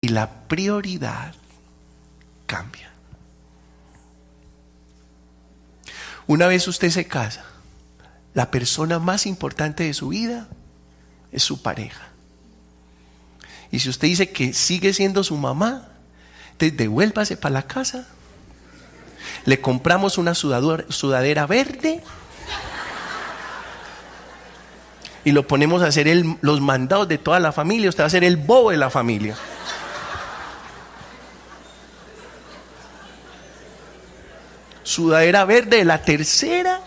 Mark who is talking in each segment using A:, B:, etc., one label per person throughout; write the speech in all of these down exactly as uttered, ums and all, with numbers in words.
A: la prioridad cambia. Una vez usted se casa, la persona más importante de su vida es su pareja. Y si usted dice que sigue siendo su mamá, entonces devuélvase para la casa. Le compramos una sudadura, sudadera verde y lo ponemos a hacer el, los mandados de toda la familia. Usted va a ser el bobo de la familia. Sudadera verde de la tercera.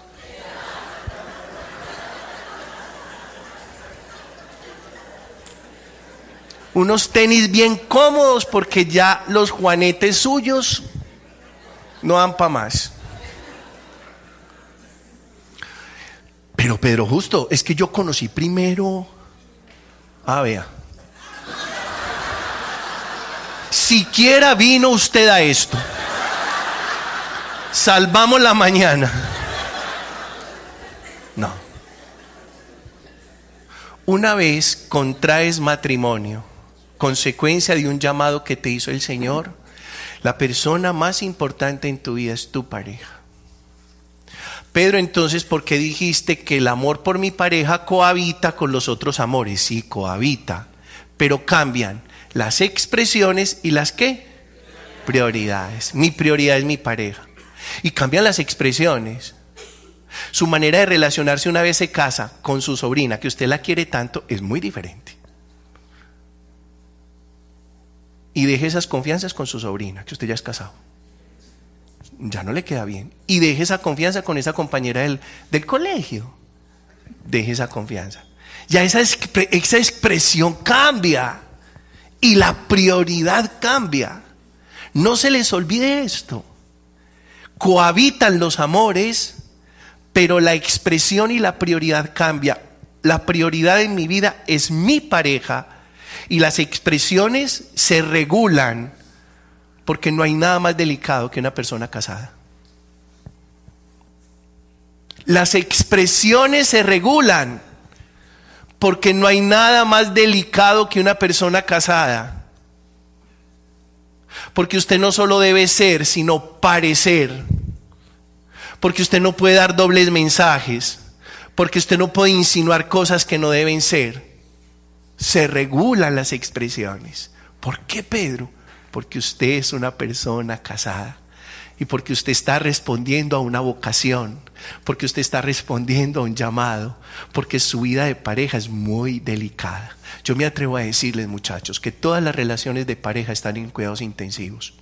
A: Unos tenis bien cómodos porque ya los juanetes suyos no dan para más. Pero Pedro Justo, es que yo conocí primero. Ah, vea. Siquiera vino usted a esto. Salvamos la mañana. No. Una vez contraes matrimonio, consecuencia de un llamado que te hizo el Señor, la persona más importante en tu vida es tu pareja. Pedro, entonces, ¿por qué dijiste que el amor por mi pareja cohabita con los otros amores? Sí, cohabita, pero cambian las expresiones y las ¿qué? Prioridades. Mi prioridad es mi pareja. Y cambian las expresiones. Su manera de relacionarse una vez se casa con su sobrina, que usted la quiere tanto, es muy diferente. Y deje esas confianzas con su sobrina, que usted ya es casado. Ya no le queda bien. Y deje esa confianza con esa compañera del, del colegio. Deje esa confianza. Ya esa, expre, esa expresión cambia. Y la prioridad cambia. No se les olvide esto. Cohabitan los amores, pero la expresión y la prioridad cambia. La prioridad en mi vida es mi pareja. Y las expresiones se regulan porque no hay nada más delicado que una persona casada. Las expresiones se regulan porque no hay nada más delicado que una persona casada. Porque usted no solo debe ser, sino parecer. Porque usted no puede dar dobles mensajes. Porque usted no puede insinuar cosas que no deben ser. Se regulan las expresiones. ¿Por qué, Pedro? Porque usted es una persona casada. Y porque usted está respondiendo a una vocación. Porque usted está respondiendo a un llamado. Porque su vida de pareja es muy delicada. Yo me atrevo a decirles, muchachos, que todas las relaciones de pareja están en cuidados intensivos.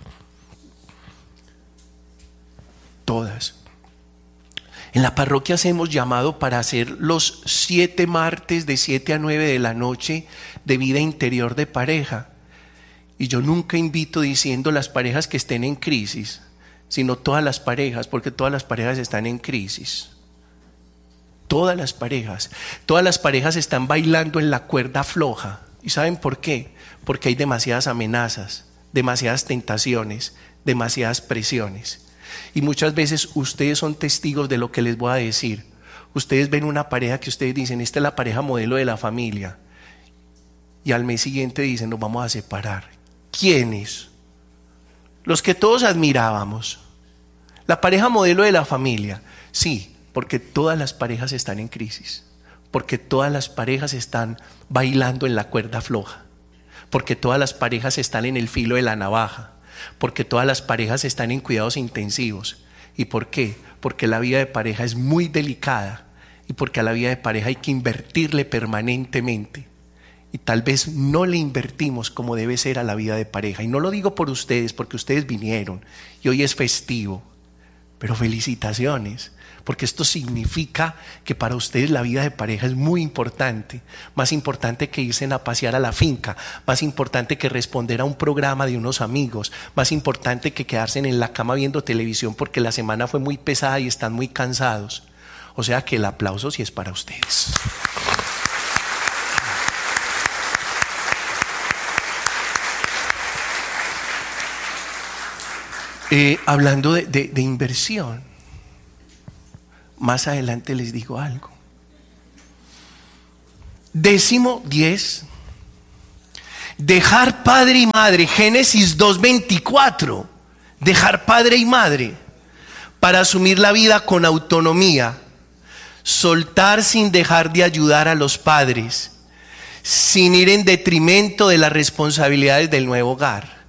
A: Todas. En la parroquia hacemos llamado para hacer los siete martes de siete a nueve de la noche de vida interior de pareja. Y yo nunca invito diciendo las parejas que estén en crisis, sino todas las parejas, porque todas las parejas están en crisis. Todas las parejas, todas las parejas están bailando en la cuerda floja. ¿Y saben por qué? Porque hay demasiadas amenazas, demasiadas tentaciones, demasiadas presiones. Y muchas veces ustedes son testigos de lo que les voy a decir. Ustedes ven una pareja que ustedes dicen, esta es la pareja modelo de la familia. Y al mes siguiente dicen, nos vamos a separar. ¿Quiénes? Los que todos admirábamos. La pareja modelo de la familia. Sí, porque todas las parejas están en crisis. Porque todas las parejas están bailando en la cuerda floja. Porque todas las parejas están en el filo de la navaja. Porque todas las parejas están en cuidados intensivos. ¿Y por qué? Porque la vida de pareja es muy delicada. Y porque a la vida de pareja hay que invertirle permanentemente. Y tal vez no le invertimos como debe ser a la vida de pareja. Y no lo digo por ustedes, porque ustedes vinieron y hoy es festivo. Pero felicitaciones, porque esto significa que para ustedes la vida de pareja es muy importante. Más importante que irse a pasear a la finca, más importante que responder a un programa de unos amigos, más importante que quedarse en la cama viendo televisión porque la semana fue muy pesada y están muy cansados. O sea que el aplauso sí es para ustedes. Eh, hablando de, de, de inversión, más adelante les digo algo. Décimo diez, Dejar padre y madre, Génesis dos veinticuatro. Dejar padre y madre para asumir la vida con autonomía. Soltar sin dejar de ayudar a los padres, sin ir en detrimento de las responsabilidades del nuevo hogar.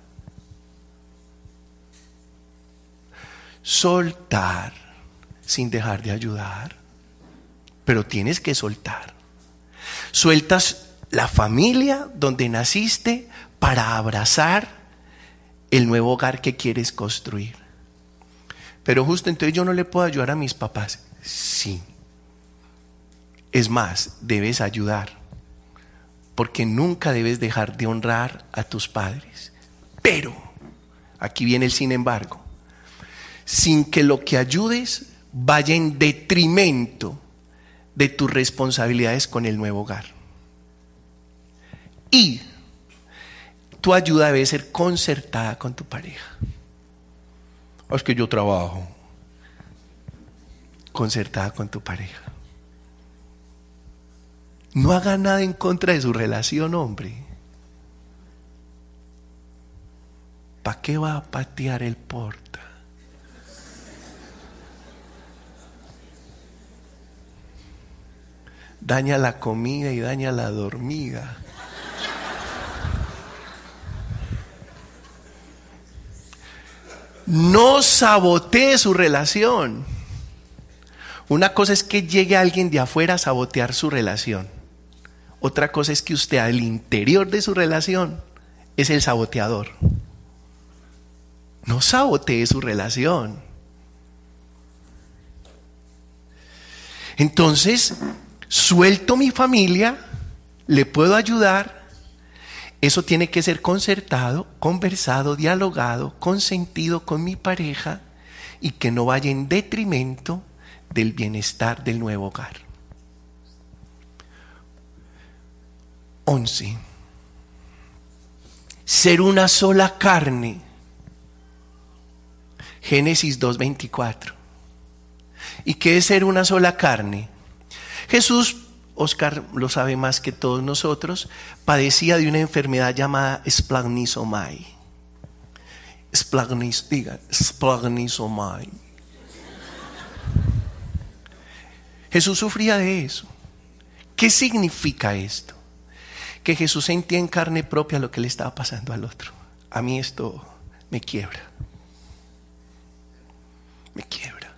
A: Soltar sin dejar de ayudar, pero tienes que soltar. Sueltas la familia donde naciste para abrazar el nuevo hogar que quieres construir. Pero justo entonces yo no le puedo ayudar a mis papás. Sí. Es más, debes ayudar, porque nunca debes dejar de honrar a tus padres. Pero, aquí viene el sin embargo, sin que lo que ayudes vaya en detrimento de tus responsabilidades con el nuevo hogar. Y tu ayuda debe ser concertada con tu pareja. Es que yo trabajo. Concertada con tu pareja. No haga nada en contra de su relación, hombre. ¿Para qué va a patear el porta? Daña la comida y daña la dormida. No sabotee su relación. Una cosa es que llegue alguien de afuera a sabotear su relación. Otra cosa es que usted al interior de su relación es el saboteador. No sabotee su relación. Entonces, suelto mi familia, le puedo ayudar. Eso tiene que ser concertado, conversado, dialogado, consentido con mi pareja y que no vaya en detrimento del bienestar del nuevo hogar. once. Ser una sola carne. Génesis dos veinticuatro. ¿Y qué es ser una sola carne? Jesús, Oscar lo sabe más que todos nosotros, padecía de una enfermedad llamada splanchnizomai. Splanchnizomai, diga, splanchnizomai. Jesús sufría de eso. ¿Qué significa esto? Que Jesús sentía en carne propia lo que le estaba pasando al otro. A mí esto me quiebra. Me quiebra.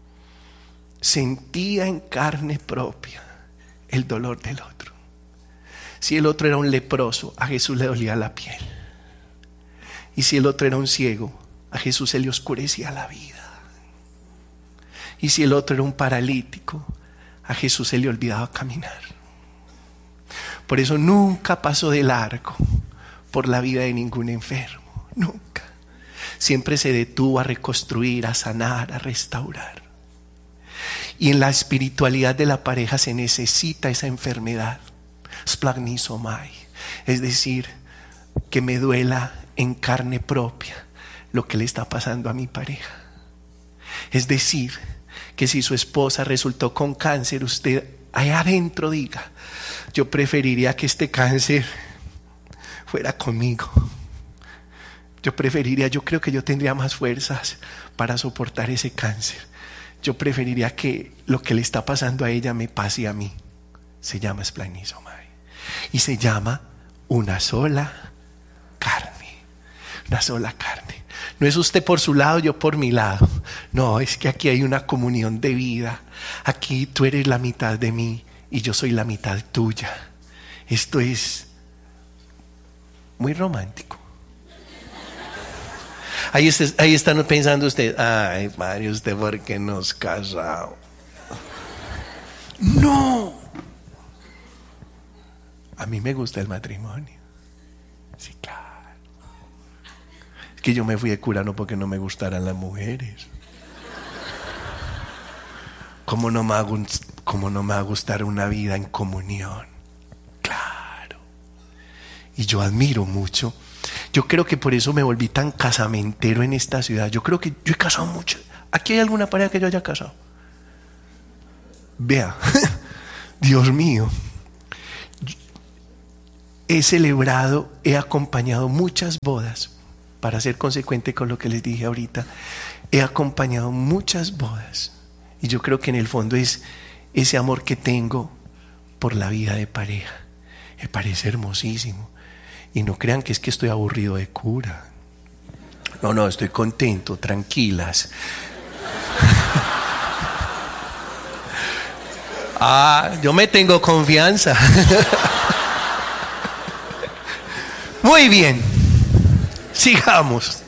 A: Sentía en carne propia el dolor del otro. Si el otro era un leproso, a Jesús le dolía la piel. Y si el otro era un ciego, a Jesús se le oscurecía la vida. Y si el otro era un paralítico, a Jesús se le olvidaba caminar. Por eso nunca pasó de largo por la vida de ningún enfermo. Nunca. Siempre se detuvo a reconstruir, a sanar, a restaurar. Y en la espiritualidad de la pareja se necesita esa enfermedad. Splanchnizomai. Es decir, que me duela en carne propia lo que le está pasando a mi pareja. Es decir, que si su esposa resultó con cáncer, usted allá adentro diga: yo preferiría que este cáncer fuera conmigo. Yo preferiría, yo creo que yo tendría más fuerzas para soportar ese cáncer. Yo preferiría que lo que le está pasando a ella me pase a mí. Se llama splanchnizomai. Y se llama una sola carne. Una sola carne. No es usted por su lado, yo por mi lado. No, es que aquí hay una comunión de vida. Aquí tú eres la mitad de mí y yo soy la mitad tuya. Esto es muy romántico. Ahí, está, ahí están pensando ustedes: ay, Mario, ¿usted por qué nos casamos? No. A mí me gusta el matrimonio. Sí, claro. Es que yo me fui de cura no porque no me gustaran las mujeres. ¿Cómo no me va a, cómo no me va a gustar una vida en comunión? Claro. Y yo admiro mucho. Yo creo que por eso me volví tan casamentero en esta ciudad. Yo creo que yo he casado mucho. ¿Aquí hay alguna pareja que yo haya casado? Vea, Dios mío. he celebrado, he acompañado muchas bodas, para ser consecuente con lo que les dije ahorita, he acompañado muchas bodas. Y yo creo que en el fondo es ese amor que tengo por la vida de pareja. Me parece hermosísimo. Y no crean que es que estoy aburrido de cura. No, no, estoy contento, tranquilas. Ah, yo me tengo confianza. Muy bien, sigamos.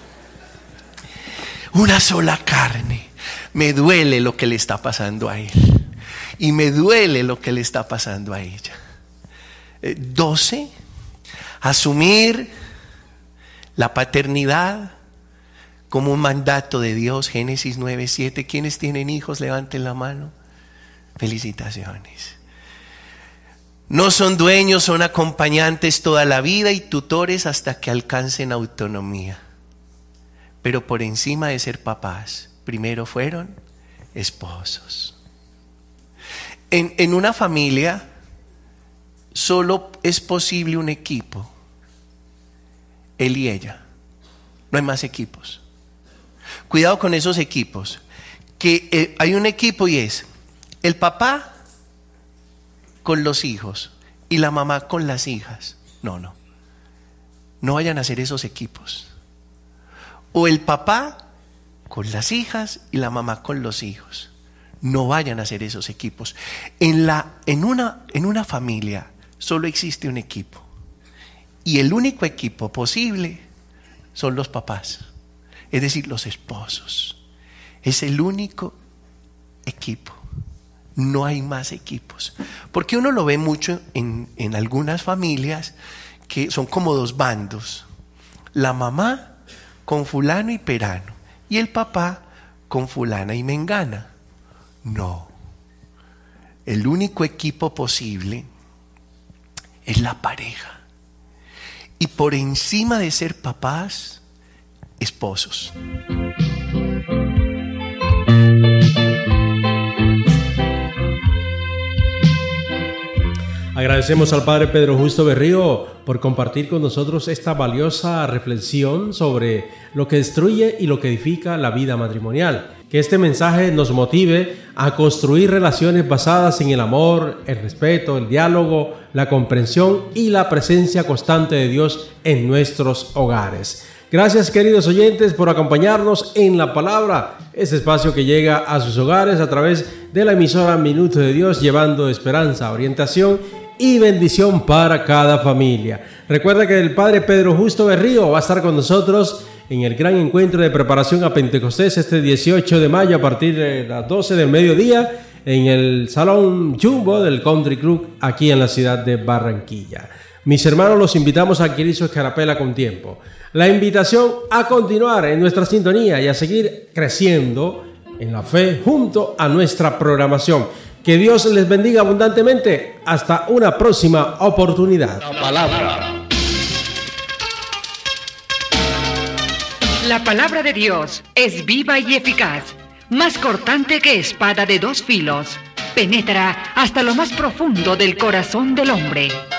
A: Una sola carne. Me duele lo que le está pasando a él. Y me duele lo que le está pasando a ella. Eh, doce. Asumir la paternidad como un mandato de Dios. Génesis nueve siete. ¿Quiénes tienen hijos? Levanten la mano. Felicitaciones. No son dueños, son acompañantes toda la vida y tutores hasta que alcancen autonomía. Pero por encima de ser papás, primero fueron esposos. En, en una familia solo es posible un equipo, él y ella. No hay más equipos. Cuidado con esos equipos, que eh, hay un equipo y es el papá con los hijos y la mamá con las hijas. No, no. No vayan a hacer esos equipos. O el papá con las hijas y la mamá con los hijos. No vayan a hacer esos equipos. En, la, en, una, en una familia solo existe un equipo. Y el único equipo posible son los papás. Es decir, los esposos. Es el único equipo. No hay más equipos. Porque uno lo ve mucho en, en algunas familias que son como dos bandos. La mamá con fulano y perano. Y el papá con fulana y mengana. No. El único equipo posible es la pareja. Y por encima de ser papás, esposos.
B: Agradecemos al Padre Pedro Justo Berrío por compartir con nosotros esta valiosa reflexión sobre lo que destruye y lo que edifica la vida matrimonial. Que este mensaje nos motive a construir relaciones basadas en el amor, el respeto, el diálogo, la comprensión y la presencia constante de Dios en nuestros hogares. Gracias, queridos oyentes, por acompañarnos en La Palabra, ese espacio que llega a sus hogares a través de la emisora Minuto de Dios, llevando esperanza, orientación y bendición para cada familia. Recuerda que el Padre Pedro Justo Berrío va a estar con nosotros en el gran encuentro de preparación a Pentecostés este dieciocho de mayo a partir de las doce del mediodía en el Salón Jumbo del Country Club aquí en la ciudad de Barranquilla. Mis hermanos, los invitamos a adquirir su escarapela con tiempo. La invitación a continuar en nuestra sintonía y a seguir creciendo en la fe junto a nuestra programación. Que Dios les bendiga abundantemente. Hasta una próxima oportunidad.
C: La palabra. La palabra de Dios es viva y eficaz, más cortante que espada de dos filos. Penetra hasta lo más profundo del corazón del hombre